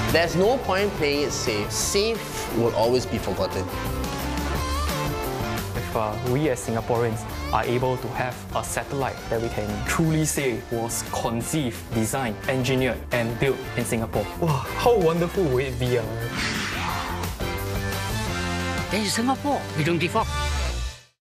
There's no point playing it safe. Safe will always be forgotten. If we as Singaporeans are able to have a satellite that we can truly say was conceived, designed, engineered and built in Singapore. Wow, how wonderful would it be? This is Singapore. We don't give up.